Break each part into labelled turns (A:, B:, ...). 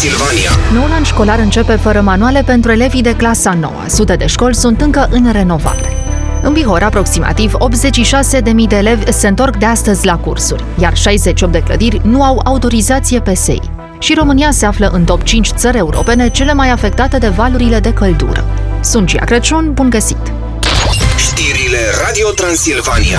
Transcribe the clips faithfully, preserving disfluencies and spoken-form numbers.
A: Transilvania.
B: Noul an școlar începe fără manuale pentru elevii de clasa nouă. Sute de școli sunt încă în renovare. În Bihor, aproximativ optzeci și șase de mii de elevi se întorc de astăzi la cursuri, iar șaizeci și opt de clădiri nu au autorizație P S I. Și România se află în top cinci țări europene cele mai afectate de valurile de căldură. Sunt Gia Crăciun, bun găsit!
A: Știrile Radio Transilvania.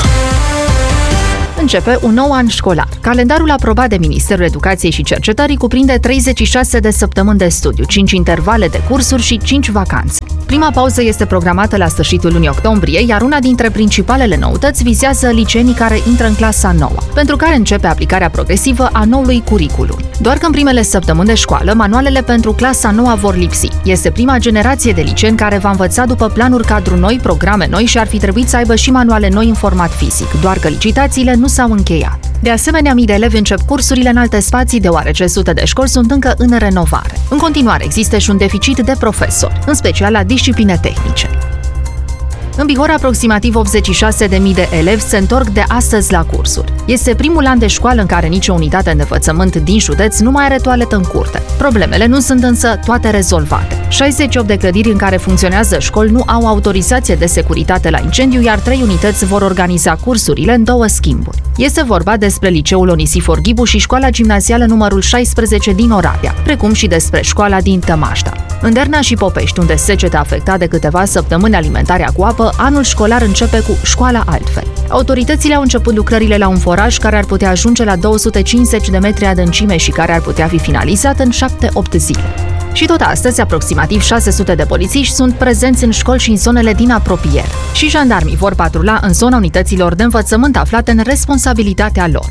B: Începe un nou an școlar. Calendarul aprobat de Ministerul Educației și Cercetării cuprinde treizeci și șase de săptămâni de studiu, cinci intervale de cursuri și cinci vacanțe. Prima pauză este programată la sfârșitul lunii octombrie, iar una dintre principalele noutăți vizează liceenii care intră în clasa nouă, pentru care începe aplicarea progresivă a noului curiculum. Doar că în primele săptămâni de școală, manualele pentru clasa nouă vor lipsi. Este prima generație de liceeni care va învăța după planuri cadru noi, programe noi și ar fi trebuit să aibă și manuale noi în format fizic, doar că licitațiile nu s-au încheiat. De asemenea, mii de elevi încep cursurile în alte spații, deoarece sute de școli sunt încă în renovare. În continuare, există și un deficit de profesori, în special la discipline tehnice. În Bihor, aproximativ optzeci și șase de mii de elevi se întorc de astăzi la cursuri. Este primul an de școală în care nicio unitate de învățământ din județ nu mai are toaletă în curte. Problemele nu sunt însă toate rezolvate. șaizeci și opt de clădiri în care funcționează școli nu au autorizație de securitate la incendiu, iar trei unități vor organiza cursurile în două schimburi. Este vorba despre Liceul Onisifor Ghibu și Școala Gimnazială numărul șaisprezece din Oradea, precum și despre școala din Tămașta. În Derna și Popești, unde seceta a afectat de câteva săptămâni alimentarea cu apă, anul școlar începe cu școala altfel. Autoritățile au început lucrările la un foraj care ar putea ajunge la două sute cincizeci de metri adâncime și care ar putea fi finalizat în șapte opt zile. Și tot astăzi, aproximativ șase sute de polițiști sunt prezenți în școli și în zonele din apropiere. Și jandarmii vor patrula în zona unităților de învățământ aflate în responsabilitatea lor.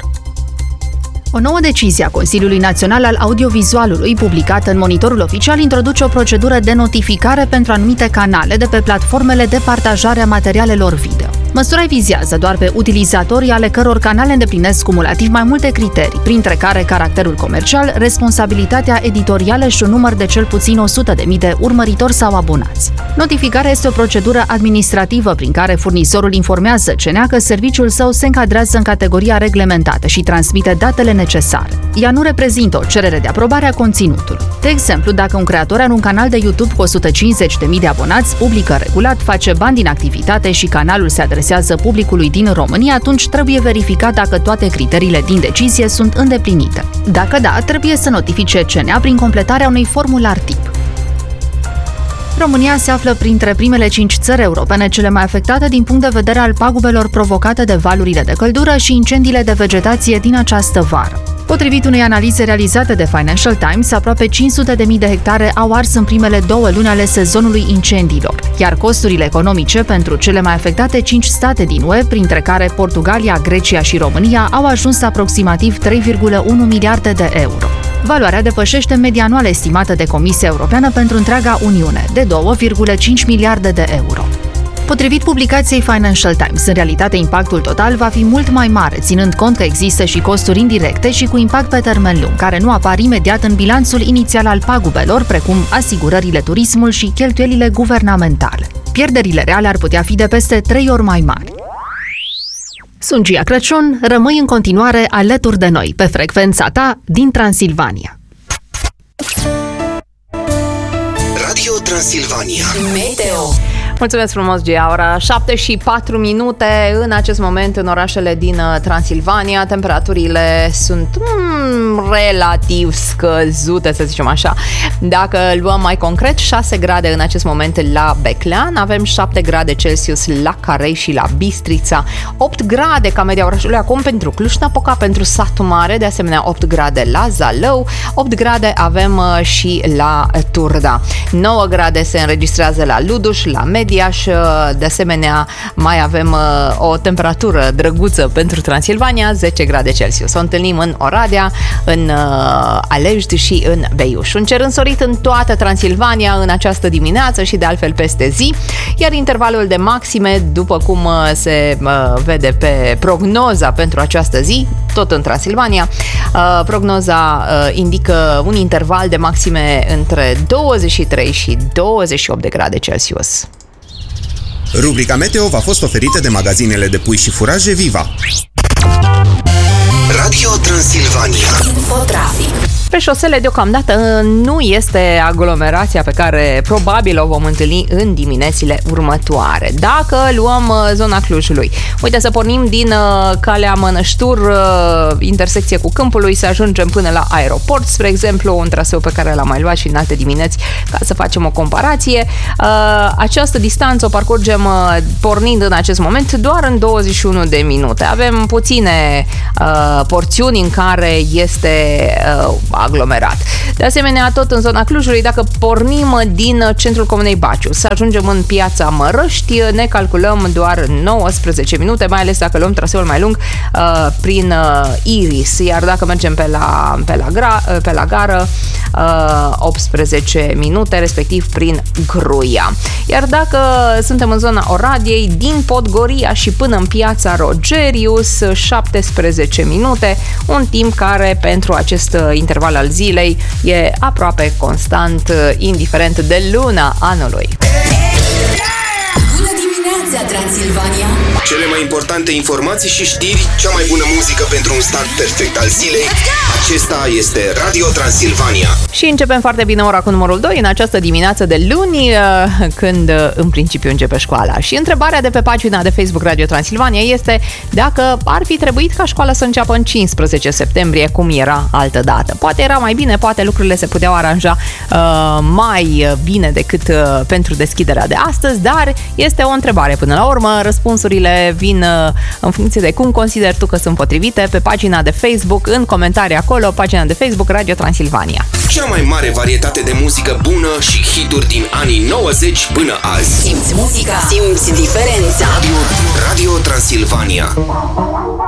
B: O nouă decizie a Consiliului Național al Audiovizualului, publicată în Monitorul Oficial, introduce o procedură de notificare pentru anumite canale de pe platformele de partajare a materialelor video. Măsura vizează doar pe utilizatorii ale căror canale îndeplinesc cumulativ mai multe criterii, printre care caracterul comercial, responsabilitatea editorială și un număr de cel puțin o sută de mii de urmăritori sau abonați. Notificarea este o procedură administrativă prin care furnizorul informează C N A că serviciul său se încadrează în categoria reglementată și transmite datele necesare. Ea nu reprezintă o cerere de aprobare a conținutului. De exemplu, dacă un creator are un canal de YouTube cu o sută cincizeci de mii de abonați, publică regulat, face bani din activitate și canalul se adresează publicului din România, atunci trebuie verificat dacă toate criteriile din decizie sunt îndeplinite. Dacă da, trebuie să notifice C N A prin completarea unui formular tip. România se află printre primele cinci țări europene cele mai afectate din punct de vedere al pagubelor provocate de valurile de căldură și incendiile de vegetație din această vară. Potrivit unei analize realizate de Financial Times, aproape cinci sute de mii de hectare au ars în primele două luni ale sezonului incendiilor, iar costurile economice pentru cele mai afectate cinci state din U E, printre care Portugalia, Grecia și România, au ajuns aproximativ trei virgulă unu miliarde de euro. Valoarea depășește media anuală estimată de Comisia Europeană pentru întreaga Uniune, de două virgulă cinci miliarde de euro. Potrivit publicației Financial Times, în realitate impactul total va fi mult mai mare, ținând cont că există și costuri indirecte și cu impact pe termen lung, care nu apar imediat în bilanțul inițial al pagubelor, precum asigurările, turismul și cheltuielile guvernamentale. Pierderile reale ar putea fi de peste trei ori mai mari. Sunt Gia Crăciun, rămâi în continuare alături de noi, pe frecvența ta din Transilvania.
A: Radio Transilvania.
C: Meteo. Mulțumesc frumos, Gia. Ora șapte și patru minute în acest moment în orașele din Transilvania. Temperaturile sunt mm, relativ scăzute, să zicem așa. Dacă luăm mai concret, șase grade în acest moment la Beclean, avem șapte grade Celsius la Carei și la Bistrița, opt grade ca media orașului acum pentru Cluj-Napoca, pentru Satu Mare, de asemenea opt grade la Zalău, opt grade avem și la Turda, nouă grade se înregistrează la Luduș, la Mediaș, de asemenea mai avem o temperatură drăguță pentru Transilvania, zece grade Celsius. O întâlnim în Oradea, în Alejdi și în Beiuș. Un cer însorit în toată Transilvania în această dimineață și de altfel peste zi, iar intervalul de maxime, după cum se vede pe prognoza pentru această zi, tot în Transilvania, prognoza indică un interval de maxime între douăzeci și trei și douăzeci și opt de grade Celsius.
A: Rubrica Meteo v-a fost oferită de magazinele de pui și furaje Viva. Radio Transilvania.
C: Infotrafic. Pe șosele deocamdată nu este aglomerația pe care probabil o vom întâlni în diminețile următoare. Dacă luăm zona Clujului, uite, să pornim din calea Mănăștur, intersecție cu Câmpului, să ajungem până la aeroport, spre exemplu, un traseu pe care l-am mai luat și în alte dimineți, ca să facem o comparație. Această distanță o parcurgem pornind în acest moment doar în douăzeci și unu de minute. Avem puține porțiuni în care este aglomerat. De asemenea, tot în zona Clujului, dacă pornim din centrul Comunei Baciu să ajungem în Piața Mărăști, ne calculăm doar nouăsprezece minute, mai ales dacă luăm traseul mai lung uh, prin uh, Iris, iar dacă mergem pe la, pe la, gra, uh, pe la gară, uh, optsprezece minute, respectiv prin Gruia. Iar dacă suntem în zona Oradiei, din Podgoria și până în Piața Rogerius, șaptesprezece minute, un timp care pentru acest interval al zilei e aproape constant, indiferent de luna anului.
D: Bună dimineața, Transilvania!
A: Cele mai importante informații și știri, cea mai bună muzică pentru un start perfect al zilei. Acesta este Radio Transilvania.
C: Și începem foarte bine ora cu numărul doi în această dimineață de luni, când în principiu începe școala. Și întrebarea de pe pagina de Facebook Radio Transilvania este dacă ar fi trebuit ca școala să înceapă în cincisprezece septembrie, cum era altă dată. Poate era mai bine, poate lucrurile se puteau aranja uh, mai bine decât uh, pentru deschiderea de astăzi, dar este o întrebare până la urmă. Răspunsurile vin uh, în funcție de cum consideri tu că sunt potrivite pe pagina de Facebook, în comentarii acolo, pagina de Facebook Radio Transilvania.
A: Cea mai mare varietate de muzică bună și hituri din anii nouăzeci până azi.
D: Simți muzica, simți diferența.
A: Radio, Radio Transilvania.